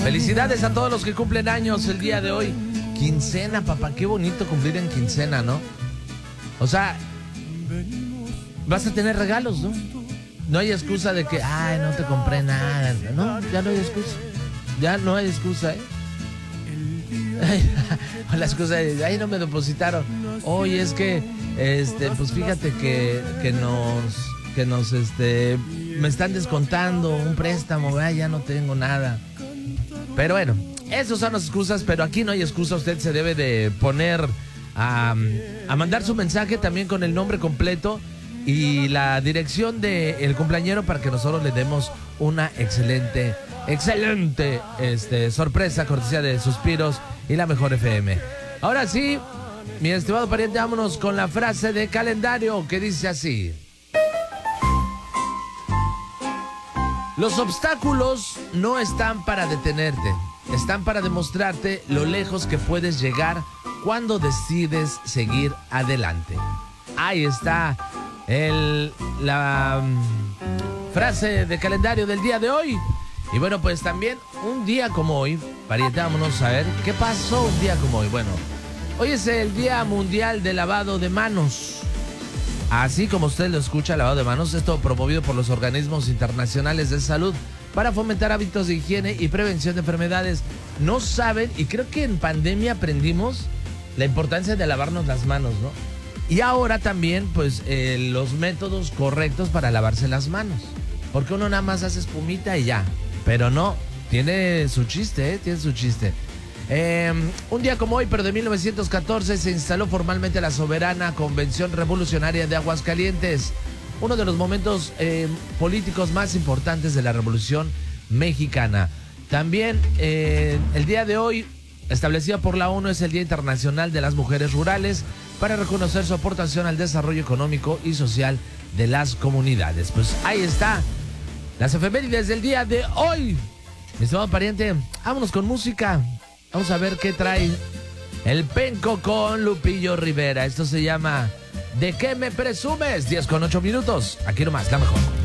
Felicidades a todos los que cumplen años el día de hoy. Quincena, papá, qué bonito cumplir en quincena, ¿no? O sea, vas a tener regalos, ¿no? No hay excusa de que, ay, no te compré nada. No, ya no hay excusa. Ya no hay excusa, ¿eh? La excusa de, ay, no me depositaron. Oye, es que, pues fíjate que nos, me están descontando un préstamo, ay, ya no tengo nada. Pero bueno, esas son las excusas, pero aquí no hay excusa. Usted se debe de poner a mandar su mensaje también con el nombre completo y la dirección del cumpleañero para que nosotros le demos una excelente sorpresa, cortesía de Suspiros y la Mejor FM. Ahora sí, mi estimado pariente, vámonos con la frase de calendario que dice así: los obstáculos no están para detenerte, están para demostrarte lo lejos que puedes llegar cuando decides seguir adelante. Ahí está la frase de calendario del día de hoy. Y bueno, pues también un día como hoy, pariente, vámonos a ver qué pasó un día como hoy. Bueno, hoy es el Día Mundial de Lavado de Manos. Así como usted lo escucha, lavado de manos, esto promovido por los organismos internacionales de salud para fomentar hábitos de higiene y prevención de enfermedades. No saben, y creo que en pandemia aprendimos la importancia de lavarnos las manos, ¿no? Y ahora también, pues, los métodos correctos para lavarse las manos. Porque uno nada más hace espumita y ya. Pero no, tiene su chiste, tiene su chiste. Un día como hoy, pero de 1914, se instaló formalmente la Soberana Convención Revolucionaria de Aguascalientes, uno de los momentos políticos más importantes de la Revolución Mexicana. También el día de hoy, establecido por la ONU, es el Día Internacional de las Mujeres Rurales para reconocer su aportación al desarrollo económico y social de las comunidades. Pues ahí está, las efemérides del día de hoy. Mi estimado pariente, vámonos con música. Vamos a ver qué trae el Penco con Lupillo Rivera. Esto se llama ¿De qué me presumes? 10:08. Aquí nomás, la mejor.